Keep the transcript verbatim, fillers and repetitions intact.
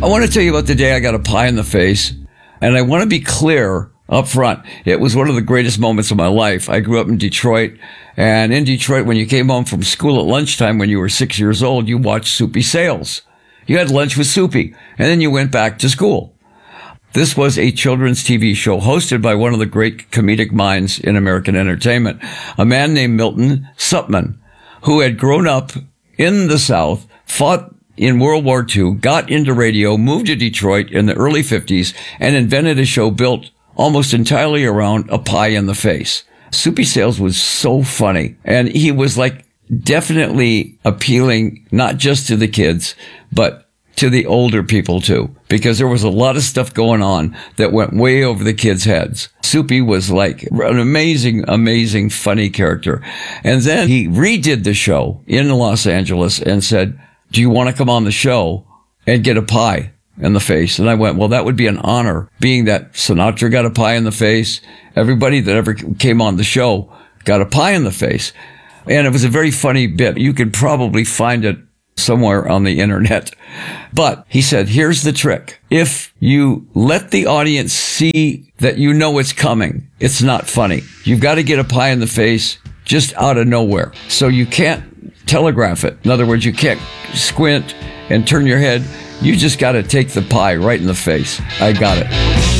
I want to tell you about the day I got a pie in the face, and I want to be clear up front. It was one of the greatest moments of my life. I grew up in Detroit, and in Detroit, when you came home from school at lunchtime when you were six years old, you watched Soupy Sales. You had lunch with Soupy, and then you went back to school. This was a children's T V show hosted by one of the great comedic minds in American entertainment, a man named Milton Supman, who had grown up in the South, fought in World War Two, got into radio, moved to Detroit in the early fifties, and invented a show built almost entirely around a pie in the face. Soupy Sales was so funny, and he was like definitely appealing not just to the kids, but to the older people too, because there was a lot of stuff going on that went way over the kids' heads. Soupy was like an amazing, amazing, funny character. And then he redid the show in Los Angeles and said, do you want to come on the show and get a pie in the face? And I went, well, that would be an honor, being that Sinatra got a pie in the face. Everybody that ever came on the show got a pie in the face. And it was a very funny bit. You could probably find it somewhere on the internet. But he said, here's the trick. If you let the audience see that you know it's coming, it's not funny. You've got to get a pie in the face just out of nowhere. So you can't telegraph it. In other words, you can't squint and turn your head. You just got to take the pie right in the face. I got it.